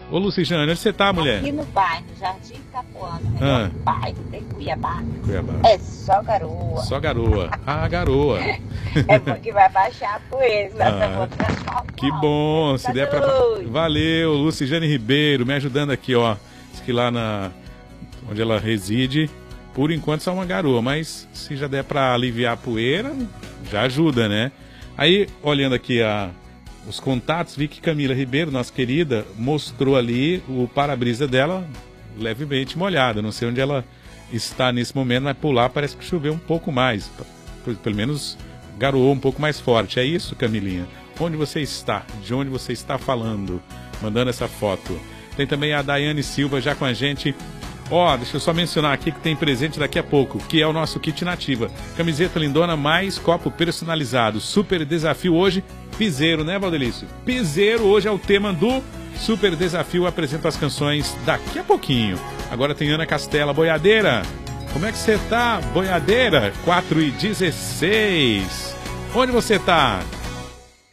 Ô, Lucijane, onde você tá, mulher? Aqui no bairro, Jardim Itapuã, Ah. no bairro de Cuiabá. Cuiabá. É só garoa. Só garoa. Ah, garoa. É porque vai baixar a poeira, nós vamos transformar. Que bom, se der pra... Valeu, Lucijane Ribeiro, me ajudando aqui, ó. Diz que lá onde ela reside, por enquanto só uma garoa, mas se já der pra aliviar a poeira, já ajuda, né? Aí, olhando aqui os contatos, vi que Camila Ribeiro, nossa querida, mostrou ali o para-brisa dela levemente molhado. Não sei onde ela está nesse momento, mas por lá parece que choveu um pouco mais. Pelo menos garoou um pouco mais forte. É isso, Camilinha? Onde você está? De onde você está falando? Mandando essa foto. Tem também a Daiane Silva já com a gente. Ó, deixa eu só mencionar aqui que tem presente daqui a pouco, que é o nosso kit nativa. Camiseta lindona mais copo personalizado. Super desafio hoje, piseiro, né, Valdelício? Piseiro hoje é o tema do Super Desafio. Apresento as canções daqui a pouquinho. Agora tem Ana Castela, boiadeira. Como é que você tá, boiadeira? 4h16. Onde você tá?